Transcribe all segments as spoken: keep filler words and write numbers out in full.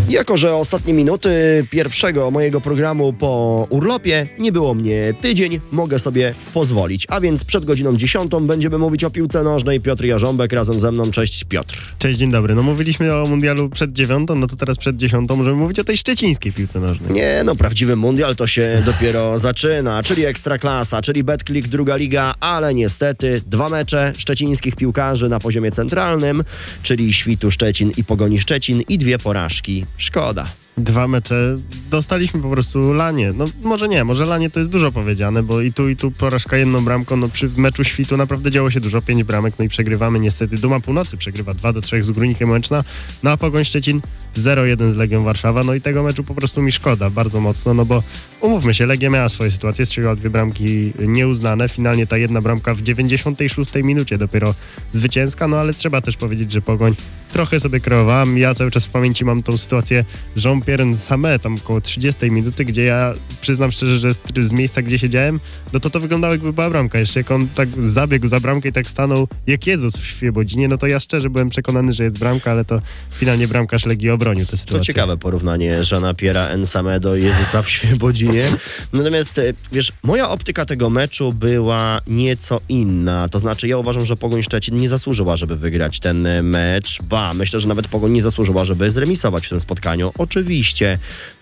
Jako że ostatnie minuty pierwszego mojego programu po urlopie nie było mnie tydzień, mogę sobie pozwolić. A więc przed godziną dziesiątą będziemy mówić o piłce nożnej. Piotr Jarząbek razem ze mną. Cześć Piotr. Cześć, dzień dobry. No mówiliśmy o mundialu przed dziewiątą, no to teraz przed dziesiątą możemy mówić o tej szczecińskiej piłce nożnej. Nie, no prawdziwy mundial to się dopiero zaczyna, czyli Ekstraklasa, czyli Betclic, druga liga, ale niestety dwa mecze szczecińskich piłkarzy na poziomie centralnym, czyli Świtu Szczecin i Pogoni Szczecin i dwie porażki. Szkoda. Dwa mecze dostaliśmy po prostu lanie. No może nie, może lanie to jest dużo powiedziane, bo i tu, i tu porażka jedną bramką. No przy meczu Świtu naprawdę działo się dużo, pięć bramek, no i przegrywamy niestety. Duma Północy przegrywa dwa do trzech z Górnikiem Łęczna, no a Pogoń Szczecin zero jeden z Legią Warszawa. No i tego meczu po prostu mi szkoda bardzo mocno, no bo umówmy się, Legia miała swoje sytuacje, strzeliła dwie bramki nieuznane. Finalnie ta jedna bramka w dziewięćdziesiątej szóstej minucie dopiero zwycięska, no ale trzeba też powiedzieć, że Pogoń trochę sobie kreowałam. Ja cały czas w pamięci mam tą sytuację Jean-Pierre Nsame, tam około trzydziestej minuty, gdzie ja przyznam szczerze, że z, z miejsca, gdzie siedziałem, no to to wyglądało, jakby była bramka. Jeszcze jak on tak zabiegł za bramkę i tak stanął jak Jezus w Świebodzinie, no to ja szczerze byłem przekonany, że jest bramka, ale to finalnie bramkarz Legii obronił tę sytuację. To ciekawe porównanie Jeana-Pierre'a Nsame do Jezusa w Świebodzinie. Natomiast wiesz, moja optyka tego meczu była nieco inna. To znaczy ja uważam, że Pogoń Szczecin nie zasłużyła, żeby wygrać ten mecz. Ba, myślę, że nawet Pogoń nie zasłużyła, żeby zremisować w tym spotkaniu. Oczywiście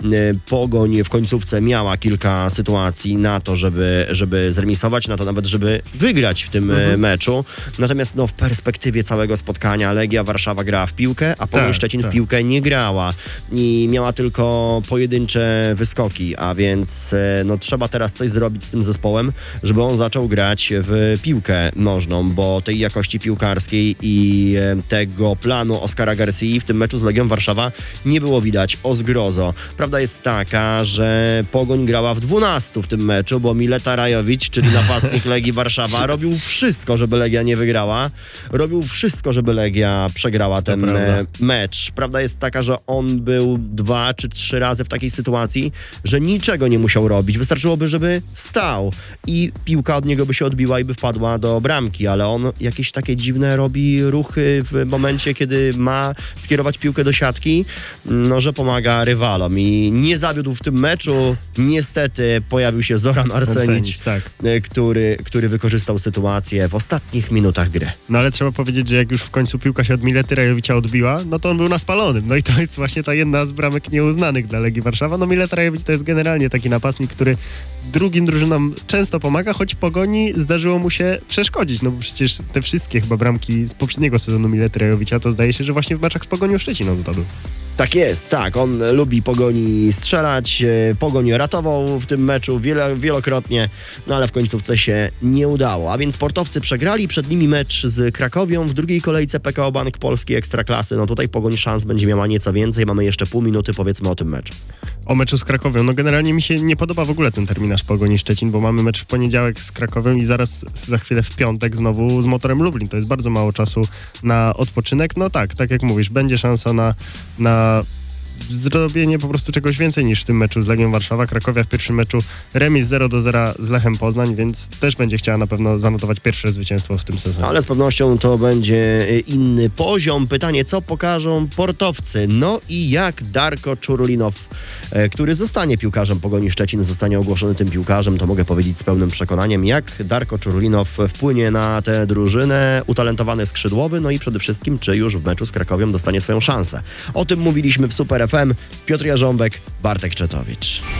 Pogoń w końcówce miała kilka sytuacji na to, żeby, żeby zremisować, na to nawet, żeby wygrać w tym mhm. meczu. Natomiast no, w perspektywie całego spotkania Legia Warszawa grała w piłkę, a Pogoń tak, Szczecin tak. w piłkę nie grała i miała tylko pojedyncze wyskoki, a więc no, trzeba teraz coś zrobić z tym zespołem, żeby on zaczął grać w piłkę nożną, bo tej jakości piłkarskiej i tego planu Oskara Garcii w tym meczu z Legią Warszawa nie było widać o zgrozo. Prawda jest taka, że Pogoń grała w dwunastu w tym meczu, bo Mileta Rajowicz, czyli napastnik Legii Warszawa, robił wszystko, żeby Legia nie wygrała. Robił wszystko, żeby Legia przegrała ten prawda. mecz. Prawda jest taka, że on był dwa czy trzy razy w takiej sytuacji, że niczego nie musiał robić. Wystarczyłoby, żeby stał i piłka od niego by się odbiła i by wpadła do bramki, ale on jakieś takie dziwne robi ruchy w momencie, kiedy ma skierować piłkę do siatki, no, że pomaga rywalom i nie zawiódł w tym meczu. Niestety pojawił się Zoran Arsenić, tak. który, który wykorzystał sytuację w ostatnich minutach gry. No ale trzeba powiedzieć, że jak już w końcu piłka się od Milety Rajowicza odbiła, no to on był na spalonym. No i to jest właśnie ta jedna z bramek nieuznanych dla Legii Warszawa. No Mileta Rajowicz to jest generalnie taki napastnik, który drugim drużynom często pomaga, choć Pogoni zdarzyło mu się przeszkodzić, no bo przecież te wszystkie chyba bramki z poprzedniego sezonu Milety Rajowicza to zdaje się, że właśnie w meczach z Pogonią Szczecin on zdobył. Tak jest, tak. On lubi Pogoni strzelać. Pogoń ratował w tym meczu wiele, wielokrotnie, no ale w końcówce się nie udało. A więc sportowcy przegrali. Przed nimi mecz z Krakowią. W drugiej kolejce P K O Bank Polski Ekstraklasy. No tutaj Pogoń szans będzie miała nieco więcej. Mamy jeszcze pół minuty, powiedzmy o tym meczu. O meczu z Krakowią. No generalnie mi się nie podoba w ogóle ten terminarz Pogoni Szczecin, bo mamy mecz w poniedziałek z Krakowią i zaraz za chwilę w piątek znowu z Motorem Lublin. To jest bardzo mało czasu na odpoczynek. No tak, tak jak mówisz, będzie szansa na, na zrobienie po prostu czegoś więcej niż w tym meczu z Legią Warszawa. Krakowia w pierwszym meczu remis zero do zera z Lechem Poznań, więc też będzie chciała na pewno zanotować pierwsze zwycięstwo w tym sezonie. Ale z pewnością to będzie inny poziom. Pytanie, co pokażą portowcy? No i jak Darko Czurlinow, który zostanie piłkarzem Pogoni Szczecin, zostanie ogłoszony tym piłkarzem, to mogę powiedzieć z pełnym przekonaniem, jak Darko Czurlinow wpłynie na tę drużynę, utalentowany skrzydłowy, no i przede wszystkim, czy już w meczu z Krakowią dostanie swoją szansę. O tym mówiliśmy w Super F M. Piotr Jarząbek, Bartek Czetowicz.